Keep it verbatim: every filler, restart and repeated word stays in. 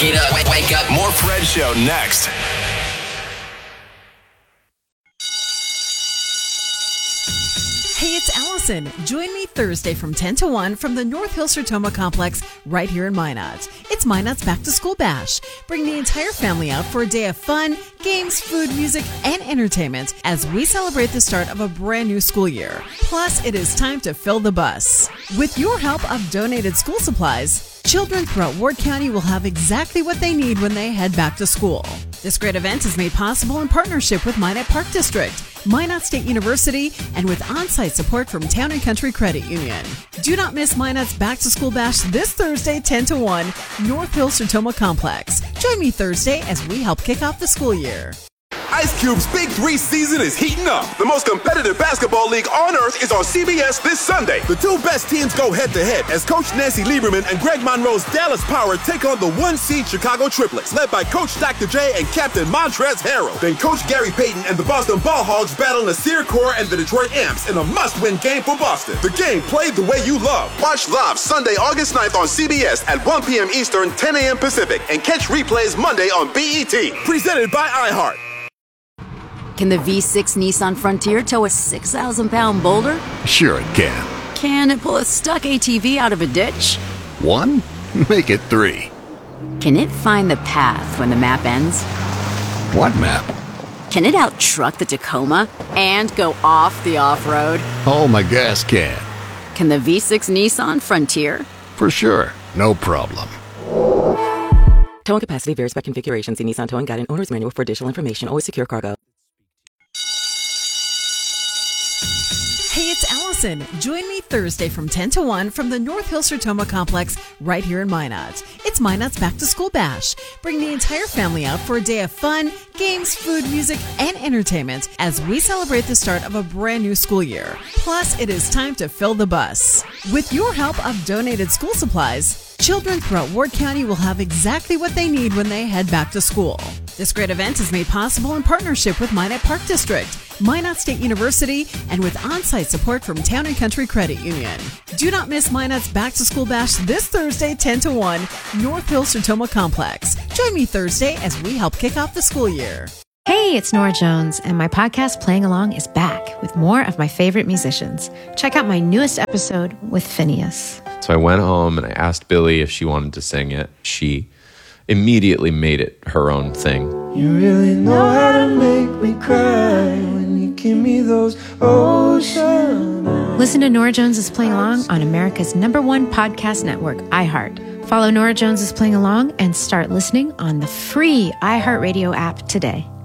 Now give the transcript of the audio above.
Get up, wake, wake up. More Fred Show next. Hey, it's Allison. Join me Thursday from ten to one from the North Hill Sertoma Complex right here in Minot. It's Minot's Back to School Bash. Bring the entire family out for a day of fun, games, food, music, and entertainment as we celebrate the start of a brand new school year. Plus, it is time to fill the bus. With your help of donated school supplies, children throughout Ward County will have exactly what they need when they head back to school. This great event is made possible in partnership with Minot Park District, Minot State University, and with on-site support from Town and Country Credit Union. Do not miss Minot's Back to School Bash this Thursday, ten to one, North Hill Sertoma Complex. Join me Thursday as we help kick off the school year. Ice Cube's Big Three season is heating up. The most competitive basketball league on earth is on C B S this Sunday. The two best teams go head-to-head as Coach Nancy Lieberman and Greg Monroe's Dallas Power take on the one-seed Chicago Triplets, led by Coach Doctor J and Captain Montrezl Harrell. Then Coach Gary Payton and the Boston Ball Hogs battle Nasir Kaur and the Detroit Amps in a must-win game for Boston. The game played the way you love. Watch live Sunday, August ninth on C B S at one p.m. Eastern, ten a.m. Pacific, and catch replays Monday on B E T. Presented by iHeart. Can the V six Nissan Frontier tow a six thousand pound boulder? Sure it can. Can it pull a stuck A T V out of a ditch? One? Make it three. Can it find the path when the map ends? What map? Can it out-truck the Tacoma and go off the off-road? Oh, my gas can. Can the V six Nissan Frontier? For sure. No problem. Towing capacity varies by configuration. See Nissan Towing Guide and Owner's Manual for additional information. Always secure cargo. Hey, it's Allison. Join me Thursday from ten to one from the North Hill Sertoma Complex right here in Minot. It's Minot's Back to School Bash. Bring the entire family out for a day of fun, games, food, music, and entertainment as we celebrate the start of a brand new school year. Plus, it is time to fill the bus. With your help of donated school supplies, children throughout Ward County will have exactly what they need when they head back to school. This great event is made possible in partnership with Minot Park District, Minot State University, and with on-site support from Town and Country Credit Union. Do not miss Minot's Back to School Bash this Thursday, ten to one, North Hill Sertoma Complex. Join me Thursday as we help kick off the school year. Hey, it's Nora Jones, and my podcast Playing Along is back with more of my favorite musicians. Check out my newest episode with Phineas. So I went home and I asked Billy if she wanted to sing it. She immediately made it her own thing. You really know how to make me cry when you give me those ocean eyes. Listen to Nora Jones' Playing Along on America's number one podcast network, iHeart. Follow Nora Jones' Playing Along and start listening on the free iHeartRadio app today.